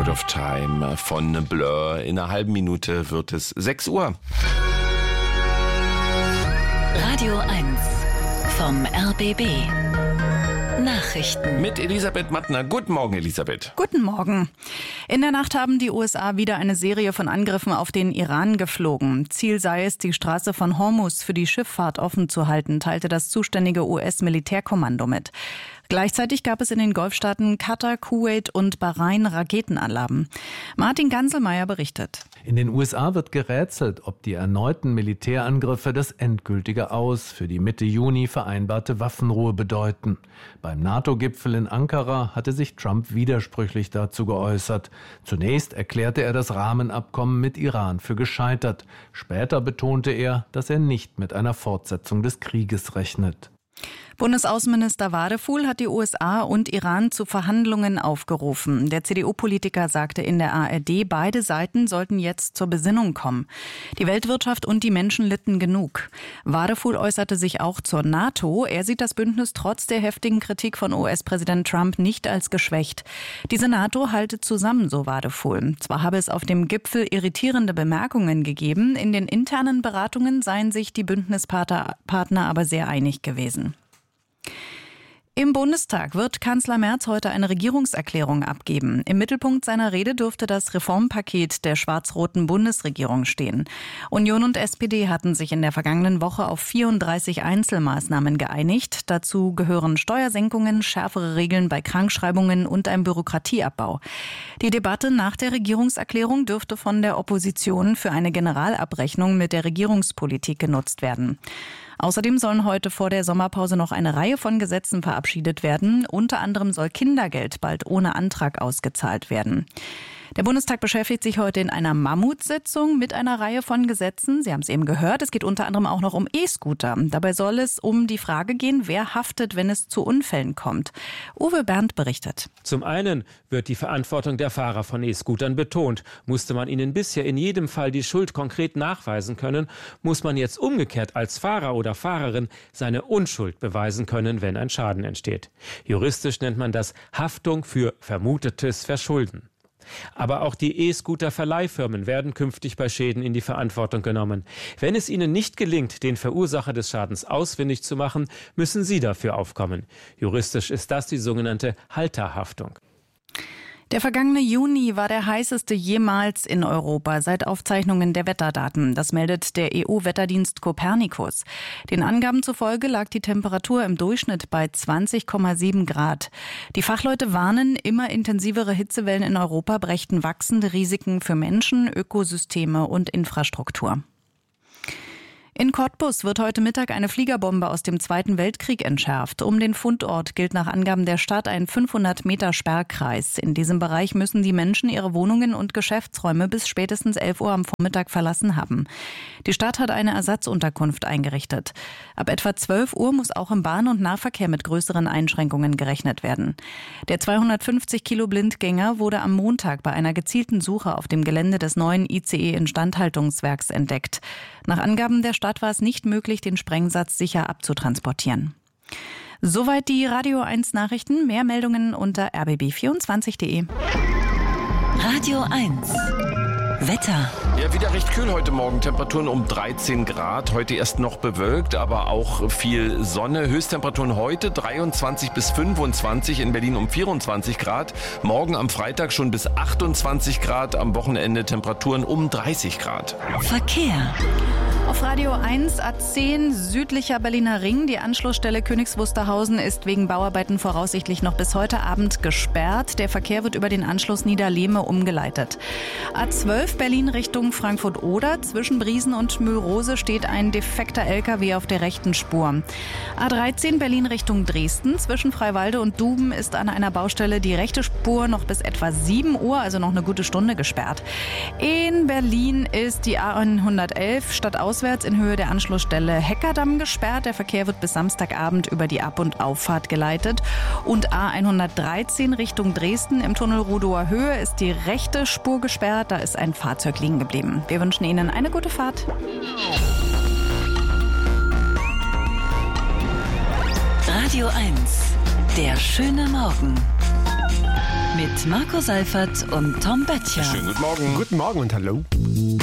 of Time von Blur. In einer halben Minute wird es 6 Uhr. Radio 1 vom RBB. Nachrichten. Mit Elisabeth Mattner. Guten Morgen, Elisabeth. Guten Morgen. In der Nacht haben die USA wieder eine Serie von Angriffen auf den Iran geflogen. Ziel sei es, die Straße von Hormuz für die Schifffahrt offen zu halten, teilte das zuständige US-Militärkommando mit. Gleichzeitig gab es in den Golfstaaten Katar, Kuwait und Bahrain Raketenalarmen. Martin Ganselmeier berichtet. In den USA wird gerätselt, ob die erneuten Militärangriffe das endgültige Aus für die Mitte Juni vereinbarte Waffenruhe bedeuten. Beim NATO-Gipfel in Ankara hatte sich Trump widersprüchlich dazu geäußert. Zunächst erklärte er das Rahmenabkommen mit Iran für gescheitert. Später betonte er, dass er nicht mit einer Fortsetzung des Krieges rechnet. Bundesaußenminister Wadefuhl hat die USA und Iran zu Verhandlungen aufgerufen. Der CDU-Politiker sagte in der ARD, beide Seiten sollten jetzt zur Besinnung kommen. Die Weltwirtschaft und die Menschen litten genug. Wadefuhl äußerte sich auch zur NATO. Er sieht das Bündnis trotz der heftigen Kritik von US-Präsident Trump nicht als geschwächt. Diese NATO halte zusammen, so Wadefuhl. Zwar habe es auf dem Gipfel irritierende Bemerkungen gegeben, in den internen Beratungen seien sich die Bündnispartner aber sehr einig gewesen. Im Bundestag wird Kanzler Merz heute eine Regierungserklärung abgeben. Im Mittelpunkt seiner Rede dürfte das Reformpaket der schwarz-roten Bundesregierung stehen. Union und SPD hatten sich in der vergangenen Woche auf 34 Einzelmaßnahmen geeinigt. Dazu gehören Steuersenkungen, schärfere Regeln bei Krankschreibungen und ein Bürokratieabbau. Die Debatte nach der Regierungserklärung dürfte von der Opposition für eine Generalabrechnung mit der Regierungspolitik genutzt werden. Außerdem sollen heute vor der Sommerpause noch eine Reihe von Gesetzen verabschiedet werden. Unter anderem soll Kindergeld bald ohne Antrag ausgezahlt werden. Der Bundestag beschäftigt sich heute in einer Mammutsitzung mit einer Reihe von Gesetzen. Sie haben es eben gehört, es geht unter anderem auch noch um E-Scooter. Dabei soll es um die Frage gehen, wer haftet, wenn es zu Unfällen kommt. Uwe Berndt berichtet. Zum einen wird die Verantwortung der Fahrer von E-Scootern betont. Musste man ihnen bisher in jedem Fall die Schuld konkret nachweisen können, muss man jetzt umgekehrt als Fahrer oder Fahrerin seine Unschuld beweisen können, wenn ein Schaden entsteht. Juristisch nennt man das Haftung für vermutetes Verschulden. Aber auch die E-Scooter-Verleihfirmen werden künftig bei Schäden in die Verantwortung genommen. Wenn es ihnen nicht gelingt, den Verursacher des Schadens ausfindig zu machen, müssen sie dafür aufkommen. Juristisch ist das die sogenannte Halterhaftung. Der vergangene Juni war der heißeste jemals in Europa seit Aufzeichnungen der Wetterdaten. Das meldet der EU-Wetterdienst Copernicus. Den Angaben zufolge lag die Temperatur im Durchschnitt bei 20,7 Grad. Die Fachleute warnen, immer intensivere Hitzewellen in Europa brächten wachsende Risiken für Menschen, Ökosysteme und Infrastruktur. In Cottbus wird heute Mittag eine Fliegerbombe aus dem Zweiten Weltkrieg entschärft. Um den Fundort gilt nach Angaben der Stadt ein 500-Meter-Sperrkreis. In diesem Bereich müssen die Menschen ihre Wohnungen und Geschäftsräume bis spätestens 11 Uhr am Vormittag verlassen haben. Die Stadt hat eine Ersatzunterkunft eingerichtet. Ab etwa 12 Uhr muss auch im Bahn- und Nahverkehr mit größeren Einschränkungen gerechnet werden. Der 250-Kilo-Blindgänger wurde am Montag bei einer gezielten Suche auf dem Gelände des neuen ICE-Instandhaltungswerks entdeckt. Nach Angaben der Stadt war es nicht möglich, den Sprengsatz sicher abzutransportieren. Soweit die Radio 1 Nachrichten. Mehr Meldungen unter rbb24.de. Radio 1 Wetter. Ja, wieder recht kühl heute Morgen. Temperaturen um 13 Grad. Heute erst noch bewölkt, aber auch viel Sonne. Höchsttemperaturen heute 23 bis 25, in Berlin um 24 Grad. Morgen am Freitag schon bis 28 Grad. Am Wochenende Temperaturen um 30 Grad. Verkehr. Auf Radio 1 A10 südlicher Berliner Ring. Die Anschlussstelle Königs Wusterhausen ist wegen Bauarbeiten voraussichtlich noch bis heute Abend gesperrt. Der Verkehr wird über den Anschluss Niederlehme umgeleitet. A12 Berlin Richtung Frankfurt-Oder. Zwischen Briesen und Mühlrose steht ein defekter LKW auf der rechten Spur. A13 Berlin Richtung Dresden. Zwischen Freiwalde und Duben ist an einer Baustelle die rechte Spur noch bis etwa 7 Uhr, also noch eine gute Stunde gesperrt. In Berlin ist die A111 stadtauswärts in Höhe der Anschlussstelle Heckerdamm gesperrt. Der Verkehr wird bis Samstagabend über die Ab- und Auffahrt geleitet. Und A113 Richtung Dresden im Tunnel Rudower Höhe ist die rechte Spur gesperrt. Da ist ein Fahrzeug liegen geblieben. Wir wünschen Ihnen eine gute Fahrt. Radio 1, der schöne Morgen. Mit Marco Seifert und Tom Böttcher. Schönen guten Morgen. Guten Morgen und hallo.